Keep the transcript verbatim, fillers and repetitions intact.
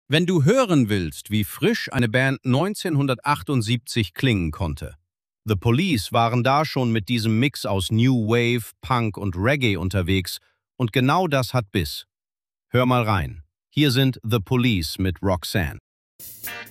Wenn du hören willst, wie frisch eine Band neunzehnhundertachtundsiebzig klingen konnte. The Police waren da schon mit diesem Mix aus New Wave, Punk und Reggae unterwegs und genau das hat Biss. Hör mal rein. Hier sind The Police mit Roxanne.